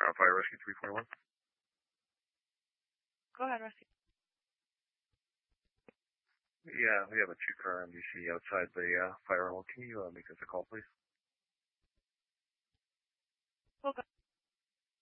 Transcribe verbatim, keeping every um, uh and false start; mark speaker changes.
Speaker 1: Uh, Fire Rescue three forty-one.
Speaker 2: Go ahead, Rescue.
Speaker 1: Yeah, we have a two-car M D C outside the uh, fire hall. Can you uh, make us a call, please?
Speaker 2: Okay.